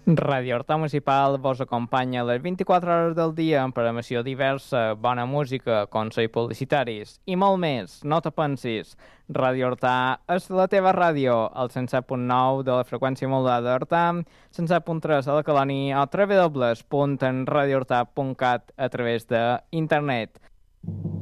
Ràdio Horta Municipal vos acompanya les 24 hores del dia amb programació diversa, bona música, consells publicitaris i molt més. No te pensis. Ràdio Horta és la teva ràdio, al 107.9 de la freqüència modulada d'Horta, 107.3 a la colònia o www.radiohorta.cat a través d'internet.